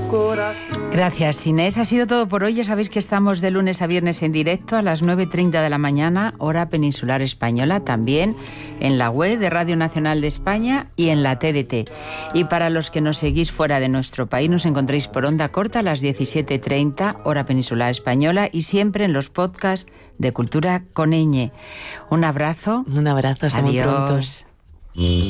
Gracias, Inés. Ha sido todo por hoy. Ya sabéis que estamos de lunes a viernes en directo a las 9:30 de la mañana, hora peninsular española, también en la web de Radio Nacional de España y en la TDT. Y para los que nos seguís fuera de nuestro país, nos encontréis por onda corta a las 17:30, hora peninsular española, y siempre en los podcasts de Cultura con ñ. Un abrazo. Un abrazo, hasta muy pronto. Adiós.